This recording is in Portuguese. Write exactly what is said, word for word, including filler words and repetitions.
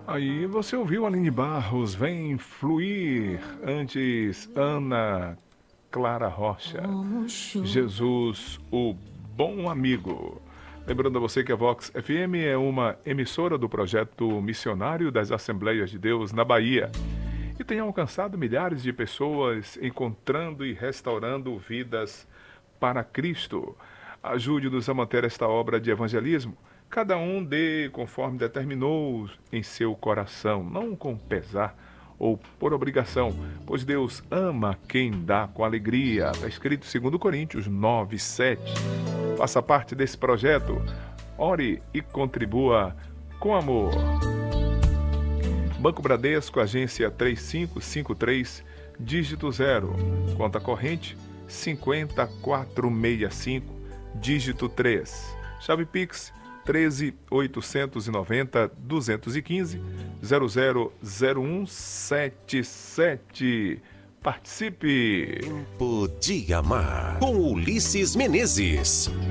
Aí você ouviu Aline Barros, Vem Fluir. Antes, Ana Clara Rocha, Como chuva. Jesus, o Bom Amigo. Lembrando a você que a Vox F M é uma emissora do projeto missionário das Assembleias de Deus na Bahia e tem alcançado milhares de pessoas encontrando e restaurando vidas para Cristo. Ajude-nos a manter esta obra de evangelismo. Cada um dê conforme determinou em seu coração, não com pesar ou por obrigação, pois Deus ama quem dá com alegria. Está escrito em dois Coríntios nove, sete. Faça parte desse projeto. Ore e contribua com amor. Banco Bradesco, agência três cinco cinco três, dígito zero. Conta corrente cinco quatro seis cinco, dígito três. Chave Pix treze oitocentos e noventa duzentos e quinze zero zero zero um sete sete. Participe! Tempo de Amar, com Ulisses Menezes.